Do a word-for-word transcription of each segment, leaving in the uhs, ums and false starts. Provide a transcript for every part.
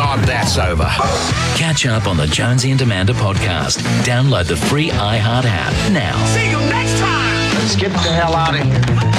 God, that's over. Catch up on the Jonesy and Amanda podcast. Download the free iHeart app now. See you next time. Let's get the hell out of here.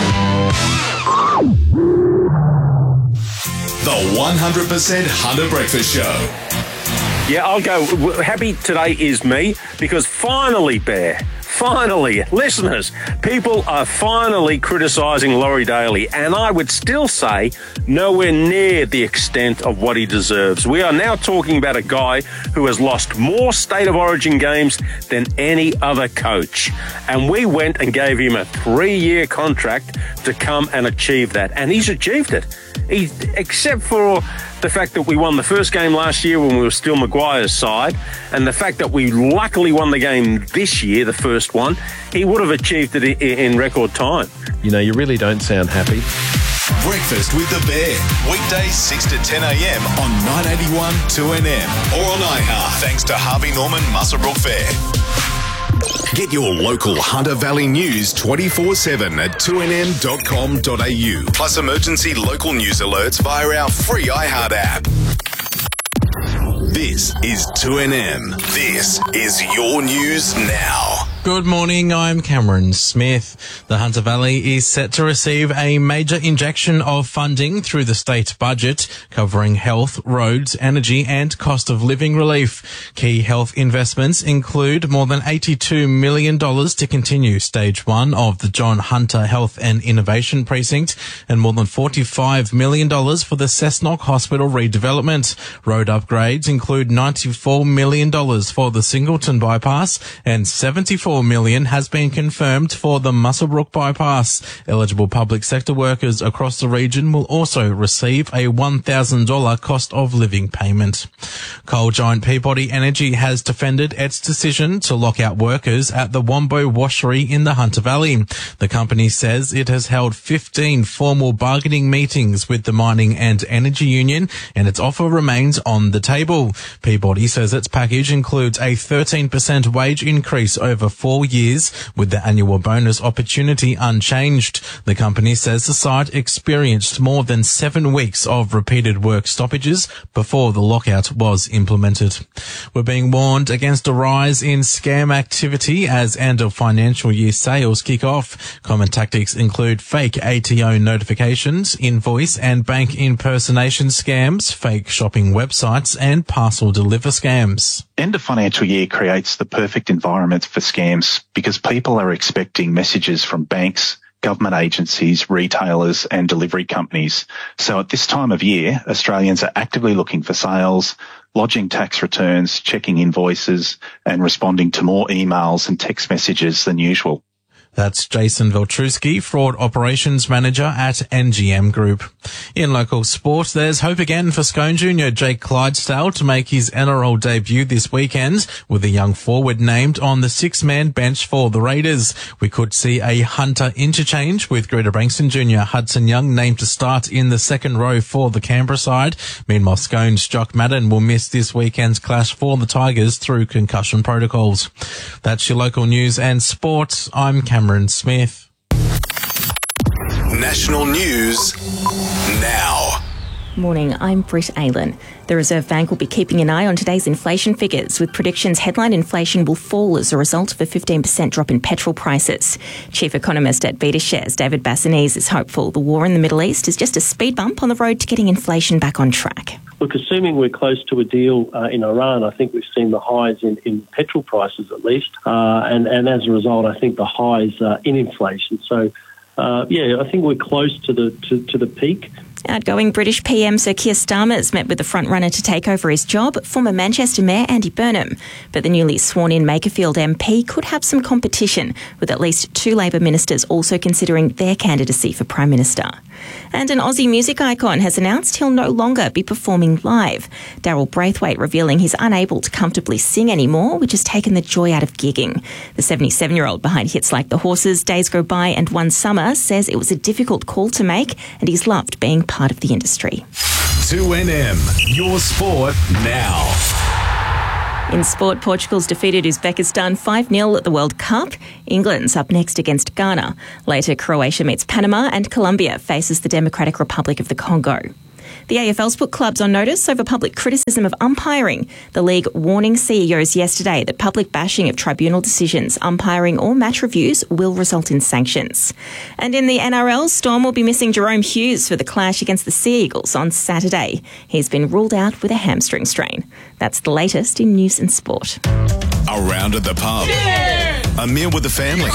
The one hundred percent Hunter Breakfast Show. Yeah, I'll go. Happy today is me because finally, Bear, finally, listeners, people are finally criticising Laurie Daly, and I would still say nowhere near the extent of what he deserves. We are now talking about a guy who has lost more State of Origin games than any other coach, and we went and gave him a three-year contract to come and achieve that, and he's achieved it. He, except for the fact that we won the first game last year when we were still Maguire's side, and the fact that we luckily won the game this year, the first one, he would have achieved it in record time. You know, you really don't sound happy. Breakfast with the Bear. Weekdays six to ten a.m. on nine eighty-one two N M or on iHeart. Thanks to Harvey Norman Muswellbrook Fair. Get your local Hunter Valley news twenty-four seven at two n m dot com dot a u. Plus emergency local news alerts via our free iHeart app. This is two N M. This is your news now. Good morning, I'm Cameron Smith. The Hunter Valley is set to receive a major injection of funding through the state budget, covering health, roads, energy and cost of living relief. Key health investments include more than eighty-two million dollars to continue stage one of the John Hunter Health and Innovation Precinct and more than forty-five million dollars for the Cessnock Hospital redevelopment. Road upgrades include ninety-four million dollars for the Singleton bypass and seventy-four million dollars has been confirmed for the Muswellbrook bypass. Eligible public sector workers across the region will also receive a one thousand dollars cost of living payment. Coal giant Peabody Energy has defended its decision to lock out workers at the Wombo washery in the Hunter Valley. The company says it has held fifteen formal bargaining meetings with the mining and energy union, and its offer remains on the table. Peabody says its package includes a thirteen percent wage increase over four years, with the annual bonus opportunity unchanged. The company says the site experienced more than seven weeks of repeated work stoppages before the lockout was implemented. We're being warned against a rise in scam activity as end of financial year sales kick off. Common tactics include fake A T O notifications, invoice and bank impersonation scams, fake shopping websites and parcel deliver scams. End of financial year creates the perfect environment for scams because people are expecting messages from banks, government agencies, retailers and delivery companies. So at this time of year, Australians are actively looking for sales, lodging tax returns, checking invoices and responding to more emails and text messages than usual. That's Jason Veltrusky, Fraud Operations Manager at N G M Group. In local sport, there's hope again for Scone Junior Jake Clydesdale to make his N R L debut this weekend, with a young forward named on the six-man bench for the Raiders. We could see a Hunter interchange with Greta Brankston Junior Hudson Young named to start in the second row for the Canberra side. Meanwhile, Scone's Jock Madden will miss this weekend's clash for the Tigers through concussion protocols. That's your local news and sport. I'm Cameron Cameron Smith. National news now. Morning, I'm Britt Aylan. The Reserve Bank will be keeping an eye on today's inflation figures, with predictions headline inflation will fall as a result of a fifteen percent drop in petrol prices. Chief economist at BetaShares, David Bassanese, is hopeful the war in the Middle East is just a speed bump on the road to getting inflation back on track. Look, assuming we're close to a deal uh, in Iran, I think we've seen the highs in, in petrol prices at least, uh, and, and as a result, I think the highs uh, in inflation. So, uh, yeah, I think we're close to the to, to the peak. Outgoing British P M Sir Keir Starmer has met with the frontrunner to take over his job, former Manchester Mayor Andy Burnham. But the newly sworn-in Makerfield M P could have some competition, with at least two Labor ministers also considering their candidacy for Prime Minister. And an Aussie music icon has announced he'll no longer be performing live. Daryl Braithwaite revealing he's unable to comfortably sing anymore, which has taken the joy out of gigging. The seventy-seven-year-old behind hits like The Horses, Days Go By and One Summer says it was a difficult call to make and he's loved being part of the industry. two N M, your sport now. In sport, Portugal's defeated Uzbekistan five nil at the World Cup. England's up next against Ghana. Later, Croatia meets Panama and Colombia faces the Democratic Republic of the Congo. The A F L's put clubs on notice over public criticism of umpiring. The league warning C E Os yesterday that public bashing of tribunal decisions, umpiring or match reviews will result in sanctions. And in the N R L, Storm will be missing Jerome Hughes for the clash against the Sea Eagles on Saturday. He's been ruled out with a hamstring strain. That's the latest in news and sport. A round at the pub. Yeah! A meal with the family.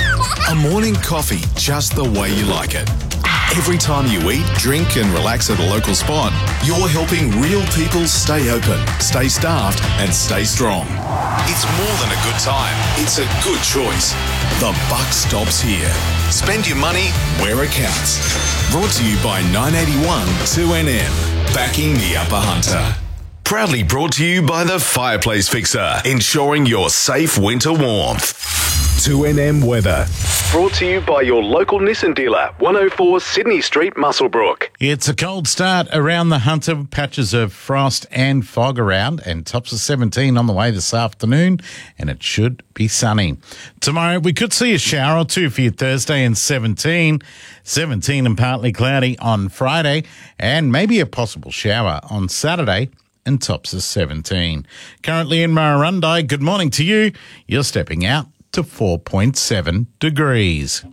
A morning coffee just the way you like it. Every time you eat, drink and relax at a local spot, you're helping real people stay open, stay staffed and stay strong. It's more than a good time. It's a good choice. The buck stops here. Spend your money where it counts. Brought to you by nine eighty-one two N M. Backing the Upper Hunter. Proudly brought to you by the Fireplace Fixer, ensuring your safe winter warmth. two N M weather. Brought to you by your local Nissan dealer, one oh four Sydney Street, Muswellbrook. It's a cold start around the Hunter. Patches of frost and fog around, and tops of seventeen on the way this afternoon, and it should be sunny. Tomorrow we could see a shower or two for you Thursday, and seventeen. seventeen and partly cloudy on Friday, and maybe a possible shower on Saturday, and tops of seventeen. Currently in Murrurundi, good morning to you. You're stepping out to four point seven degrees.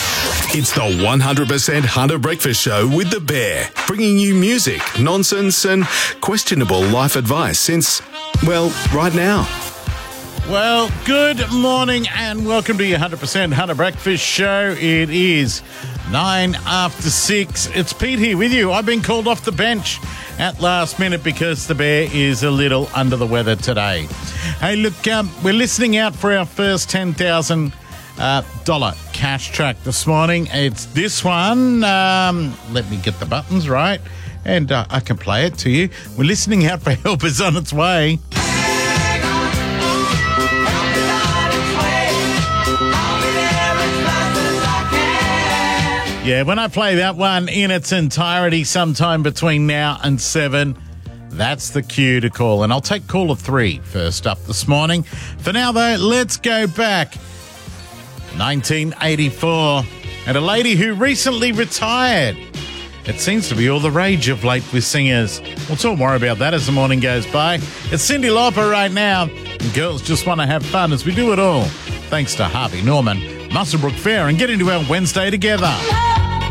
It's the one hundred percent Hunter Breakfast Show with the Bear, bringing you music, nonsense and questionable life advice since, well, right now. Well, good morning and welcome to your one hundred percent Hunter Breakfast Show. It is nine after six. It's Pete here with you. I've been called off the bench at last minute because the Bear is a little under the weather today. Hey, look, um, we're listening out for our first ten thousand dollars uh, cash track this morning. It's this one. Um, let me get the buttons right, and uh, I can play it to you. We're listening out for help is on its way. Yeah, when I play that one in its entirety sometime between now and seven, that's the cue to call. And I'll take caller three first up this morning. For now, though, let's go back. nineteen eighty-four, and a lady who recently retired. It seems to be all the rage of late with singers. We'll talk more about that as the morning goes by. It's Cyndi Lauper right now. And girls just want to have fun as we do it all. Thanks to Harvey Norman, Muswellbrook Fair, and get into our Wednesday together.